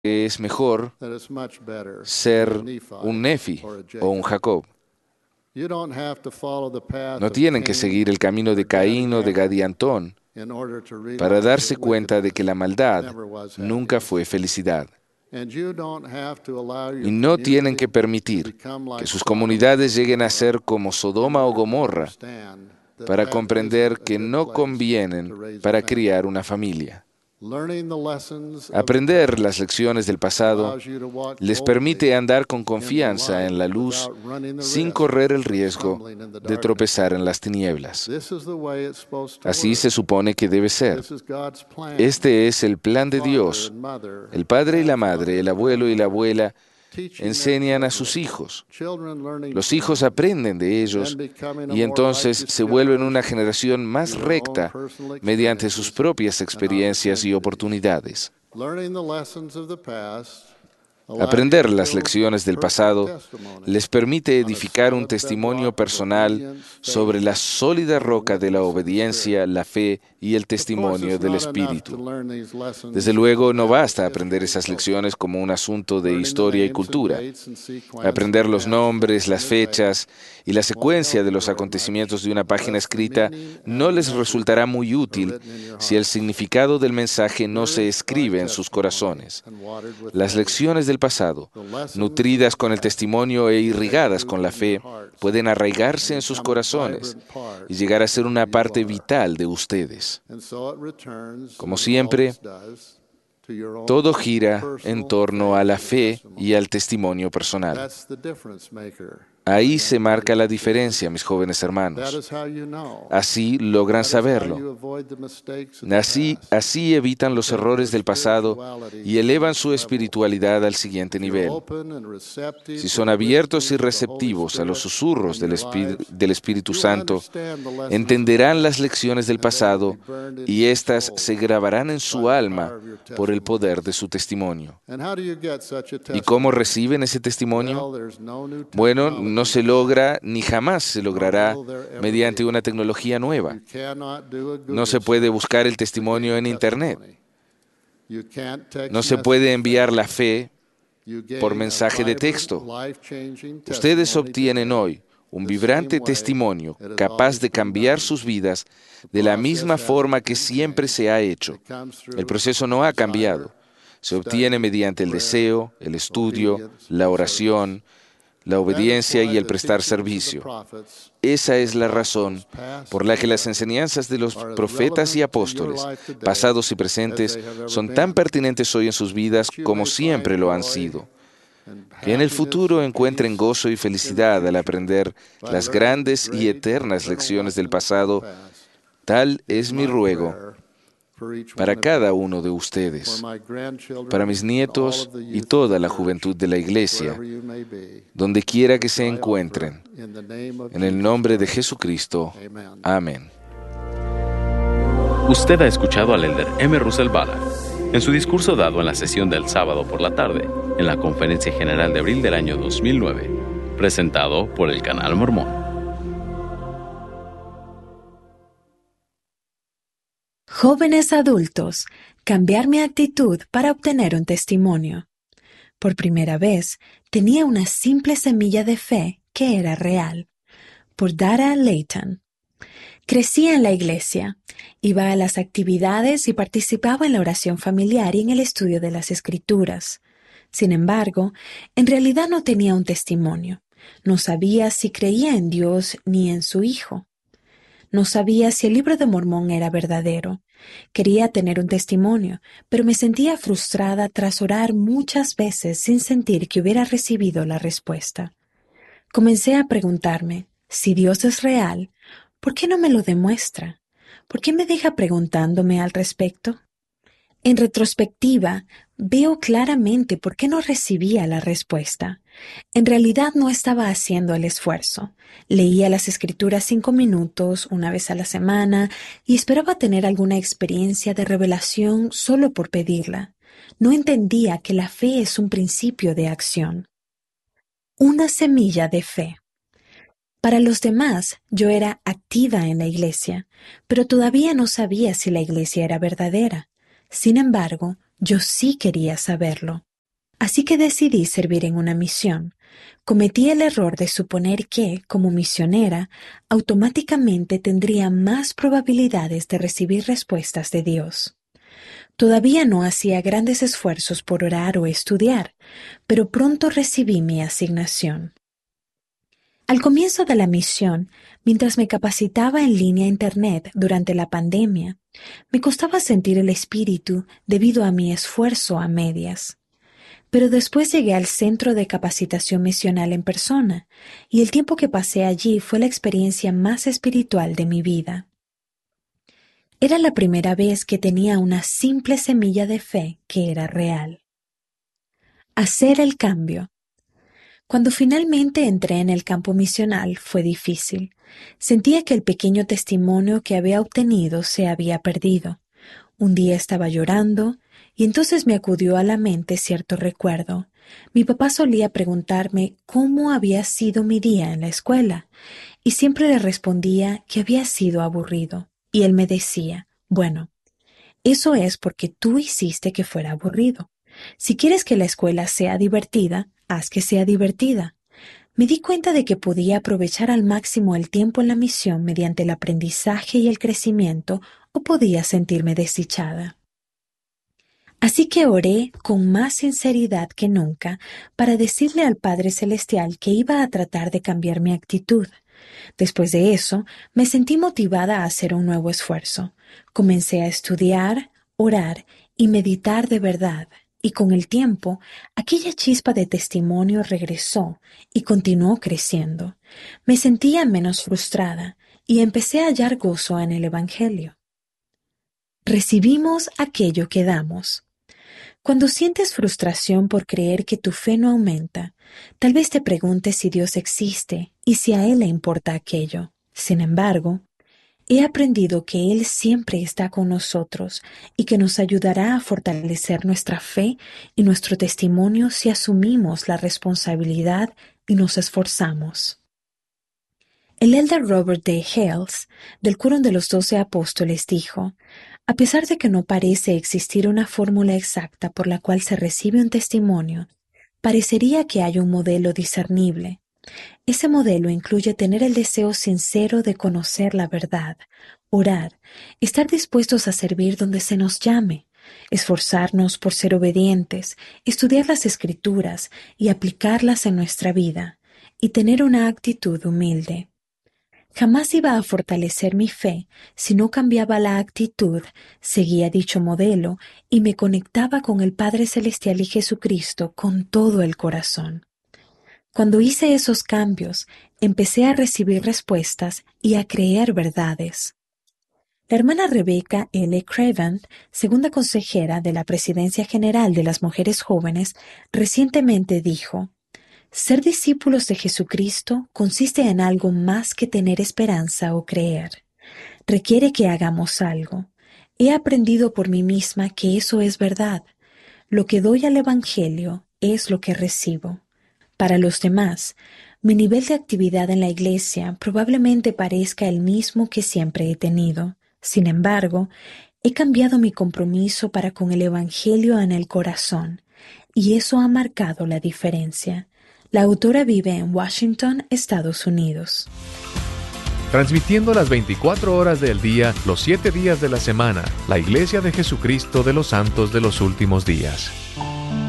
que es mejor ser un Nefi o un Jacob. No tienen que seguir el camino de Caín o de Gad y Antón para darse cuenta de que la maldad nunca fue felicidad. Y no tienen que permitir que sus comunidades lleguen a ser como Sodoma o Gomorra para comprender que no convienen para criar una familia. Aprender las lecciones del pasado les permite andar con confianza en la luz sin correr el riesgo de tropezar en las tinieblas. Así se supone que debe ser. Este es el plan de Dios. El padre y la madre, el abuelo y la abuela enseñan a sus hijos. Los hijos aprenden de ellos y entonces se vuelven una generación más recta mediante sus propias experiencias y oportunidades. Aprender las lecciones del pasado les permite edificar un testimonio personal sobre la sólida roca de la obediencia, la fe y el testimonio del Espíritu. Desde luego, no basta aprender esas lecciones como un asunto de historia y cultura. Aprender los nombres, las fechas y la secuencia de los acontecimientos de una página escrita no les resultará muy útil si el significado del mensaje no se escribe en sus corazones. Las lecciones del pasado, nutridas con el testimonio e irrigadas con la fe, pueden arraigarse en sus corazones y llegar a ser una parte vital de ustedes. Como siempre, todo gira en torno a la fe y al testimonio personal. Ahí se marca la diferencia, mis jóvenes hermanos. Así logran saberlo. Así evitan los errores del pasado y elevan su espiritualidad al siguiente nivel. Si son abiertos y receptivos a los susurros del Espíritu Santo, entenderán las lecciones del pasado y éstas se grabarán en su alma por el poder de su testimonio. ¿Y cómo reciben ese testimonio? Bueno, no se logra ni jamás se logrará mediante una tecnología nueva. No se puede buscar el testimonio en Internet. No se puede enviar la fe por mensaje de texto. Ustedes obtienen hoy un vibrante testimonio capaz de cambiar sus vidas de la misma forma que siempre se ha hecho. El proceso no ha cambiado. Se obtiene mediante el deseo, el estudio, la oración, la obediencia y el prestar servicio. Esa es la razón por la que las enseñanzas de los profetas y apóstoles, pasados y presentes, son tan pertinentes hoy en sus vidas como siempre lo han sido. Que en el futuro encuentren gozo y felicidad al aprender las grandes y eternas lecciones del pasado, tal es mi ruego para cada uno de ustedes, para mis nietos y toda la juventud de la Iglesia, donde quiera que se encuentren. En el nombre de Jesucristo. Amén. Usted ha escuchado al elder M. Russell Ballard en su discurso dado en la sesión del sábado por la tarde, en la Conferencia General de abril del año 2009, presentado por el Canal Mormón. Jóvenes adultos, cambiar mi actitud para obtener un testimonio. Por primera vez, tenía una simple semilla de fe que era real. Por Dara Layton. Crecía en la iglesia, iba a las actividades y participaba en la oración familiar y en el estudio de las Escrituras. Sin embargo, en realidad no tenía un testimonio. No sabía si creía en Dios ni en su Hijo. No sabía si el libro de Mormón era verdadero. Quería tener un testimonio, pero me sentía frustrada tras orar muchas veces sin sentir que hubiera recibido la respuesta. Comencé a preguntarme, si Dios es real, ¿por qué no me lo demuestra? ¿Por qué me deja preguntándome al respecto? En retrospectiva, veo claramente por qué no recibía la respuesta. En realidad no estaba haciendo el esfuerzo. Leía las Escrituras 5 minutos, una vez a la semana, y esperaba tener alguna experiencia de revelación solo por pedirla. No entendía que la fe es un principio de acción. Una semilla de fe. Para los demás, yo era activa en la iglesia, pero todavía no sabía si la iglesia era verdadera. Sin embargo, yo sí quería saberlo. Así que decidí servir en una misión. Cometí el error de suponer que, como misionera, automáticamente tendría más probabilidades de recibir respuestas de Dios. Todavía no hacía grandes esfuerzos por orar o estudiar, pero pronto recibí mi asignación. Al comienzo de la misión, mientras me capacitaba en línea Internet durante la pandemia, me costaba sentir el espíritu debido a mi esfuerzo a medias. Pero después llegué al centro de capacitación misional en persona, y el tiempo que pasé allí fue la experiencia más espiritual de mi vida. Era la primera vez que tenía una simple semilla de fe que era real. Hacer el cambio. Cuando finalmente entré en el campo misional fue difícil. Sentía que el pequeño testimonio que había obtenido se había perdido. Un día estaba llorando y entonces me acudió a la mente cierto recuerdo. Mi papá solía preguntarme cómo había sido mi día en la escuela y siempre le respondía que había sido aburrido. Y él me decía, bueno, eso es porque tú hiciste que fuera aburrido. Si quieres que la escuela sea divertida, haz que sea divertida. Me di cuenta de que podía aprovechar al máximo el tiempo en la misión mediante el aprendizaje y el crecimiento, o podía sentirme desdichada. Así que oré con más sinceridad que nunca para decirle al Padre Celestial que iba a tratar de cambiar mi actitud. Después de eso, me sentí motivada a hacer un nuevo esfuerzo. Comencé a estudiar, orar y meditar de verdad. Y con el tiempo, aquella chispa de testimonio regresó y continuó creciendo. Me sentía menos frustrada y empecé a hallar gozo en el Evangelio. Recibimos aquello que damos. Cuando sientes frustración por creer que tu fe no aumenta, tal vez te preguntes si Dios existe y si a Él le importa aquello. Sin embargo, he aprendido que Él siempre está con nosotros y que nos ayudará a fortalecer nuestra fe y nuestro testimonio si asumimos la responsabilidad y nos esforzamos. El elder Robert D. Hales, del Quórum de los 12 Apóstoles, dijo: a pesar de que no parece existir una fórmula exacta por la cual se recibe un testimonio, parecería que hay un modelo discernible. Ese modelo incluye tener el deseo sincero de conocer la verdad, orar, estar dispuestos a servir donde se nos llame, esforzarnos por ser obedientes, estudiar las Escrituras y aplicarlas en nuestra vida, y tener una actitud humilde. Jamás iba a fortalecer mi fe si no cambiaba la actitud, seguía dicho modelo y me conectaba con el Padre Celestial y Jesucristo con todo el corazón. Cuando hice esos cambios, empecé a recibir respuestas y a creer verdades. La hermana Rebecca L. Craven, segunda consejera de la Presidencia General de las Mujeres Jóvenes, recientemente dijo: ser discípulos de Jesucristo consiste en algo más que tener esperanza o creer. Requiere que hagamos algo. He aprendido por mí misma que eso es verdad. Lo que doy al Evangelio es lo que recibo. Para los demás, mi nivel de actividad en la iglesia probablemente parezca el mismo que siempre he tenido. Sin embargo, he cambiado mi compromiso para con el Evangelio en el corazón, y eso ha marcado la diferencia. La autora vive en Washington, Estados Unidos. Transmitiendo las 24 horas del día, los 7 días de la semana, la Iglesia de Jesucristo de los Santos de los Últimos Días.